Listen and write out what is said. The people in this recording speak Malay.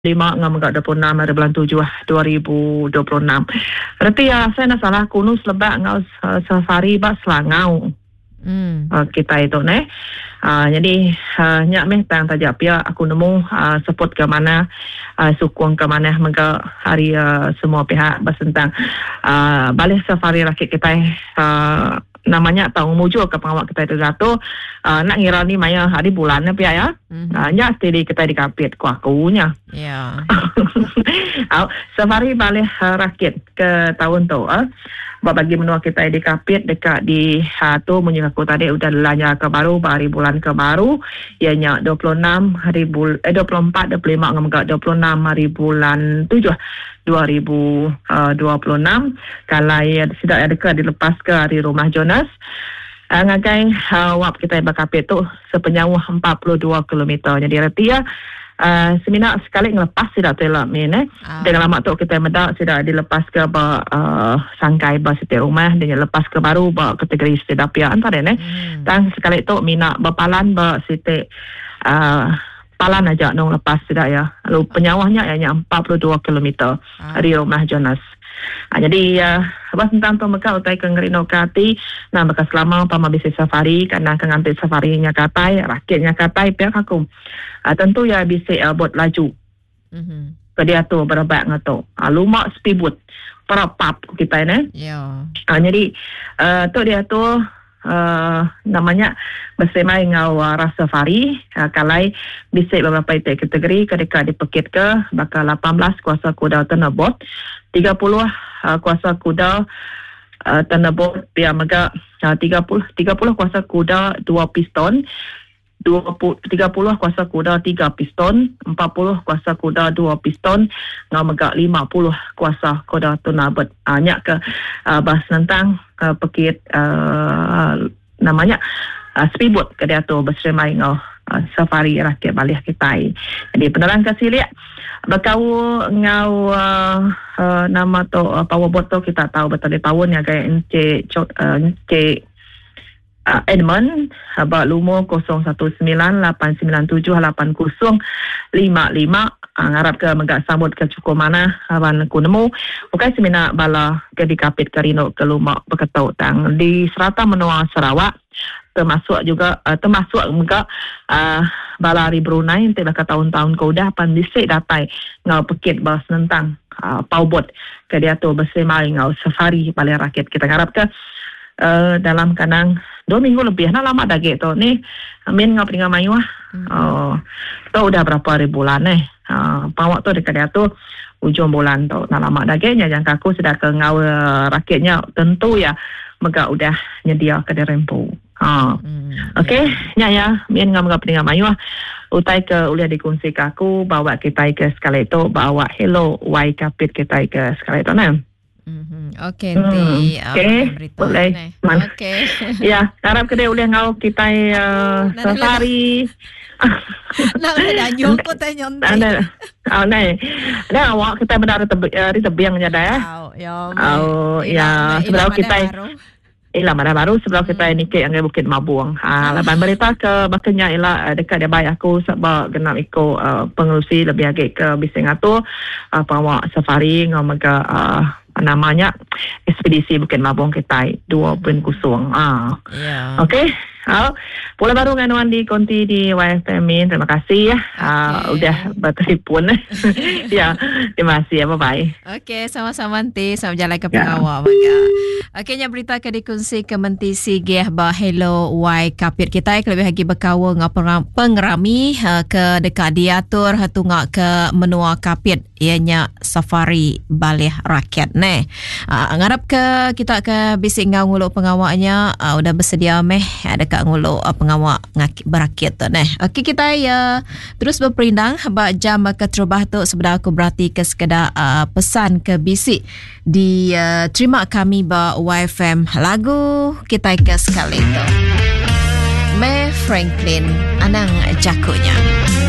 5 ngam 26 hari bulan 7 2026. Berarti saya nak salah kuno selebak ngau safari ba selangau. Kita itu jadi nyak meh tang tajak pia aku nemu support ke mana sukung ke mana mengga hari semua pihak bersentang balik safari rakyat kita namanya tahu muncul ke pengawal kita itu jatuh nak ngira ni maya hari bulannya pia ya nyak stay kita di kapit ku akunya safari balik rakyat ke tahun tu bagi menua kita di kapit dekat di tu menyengaku tadi udah lanya ke baru hari bulan ke baru ianya 26 hari 24 25 ngam 26 hari bulan 7 2026 kalau sudah ada dilepas ke hari rumah Jonas ngagai wap kita berkapit tu sepanjang 42 km jadi reti ya seminar sekali ngelepas tidak telah dengan lama tu kita medak tidak dilepas ke sangkai setiap rumah dan lepas ke baru kategori setiap pihak antara dan sekali tu mina berpalan setiap palan aja nong lepas tidak ya lalu penyawahnya hanya 42 km dari rumah Jonas jadi apa tentang tu mereka utai ke ngerino kati nah mereka selama pama bisnis safari karena kengantik safarinya katai rakyatnya katai pihak aku tentu ya bisa buat laju ke dia tu berabak ngato lumak speedboat perapap kita ini jadi tu dia tu namanya bersama ngau rasa safari kalai bisa beberapa kategori ketika dipekit ke bakal 18 kuasa kuda tenabot 30 kuasa kuda tenabot pia mega 30 kuasa kuda 2 piston 30 kuasa kuda 3 piston 40 kuasa kuda 2 piston ngau mega 50 kuasa kuda tenabot nyak ke bahas tentang pekit namanya speedboat ke dia tu bersama ngau safari rakyat balik kita jadi penerang kasih lihat berkau ngau nama tu powerboat tu kita tahu betul tahun ya kayak Encik Edmund habak lumo 0198978055 ngarap ke megak sambut ke cukup mana awan ku nemu bukan semina bala ke dikapit ke rino ke lumak berketau tang di serata menua Sarawak termasuk megak bala di Brunei yang tidak ke tahun-tahun kau dah pandisik datai ngau pekit bahas tentang powerboat ke dia tu bersama ngau safari balik rakyat kita ngarap ke dalam kanang 2 minggu lebih nak lama dah gitu ni min ngau peringah mayu tu udah berapa hari bulan pawak tu dekat dia tu ujung bulan tu nak lama dah gitu yang aku sudah ke ngau rakyatnya tentu ya mega udah nyedia ke rempu okey ya min ngau peringah mayu utai ke uliah dikongsi ke aku bawa kita ke sekali tu bawa hello wai kapit kita ke sekali tu Okey, boleh. Okey. Ya, harap kedai boleh ngau kita safari. Nak ada nyongko tanya Ada awak kita benar di tebing nya dah ya. Sebelum kita mana baru sebelum kita ni ke yang Bukit Mabuang. Laban berita ke bakanya ialah dekat dia baik aku sebab genap ikut pengerusi lebih agak ke bising atu bawa safari ngau mega namanya ekspedisi Bukit Mabuang kita 2.0 okey pula baru nganuan di konti di YFM terima kasih ya udah bertelefon ya terima kasih ya bye bye okey sama-sama nanti sama jalan ke pengawal okeynya berita ke dikongsi ke menti sigih ba hello y kapit kita lebih lagi berkawa ngau pengerami ke dekat diatur hatunga ke menua kapit ianya safari balik rakyat ngarap ke kita ke bisik ngau nguluk pengawaknya udah bersedia dekat nguluk pengawak berakyat tu okey kita ya terus berperindang bak jam ke terubah tu sebenarnya aku berarti ke sekedar pesan ke bisik di terima kami ba YFM lagu kita ke sekali tu May Franklin anang jakunya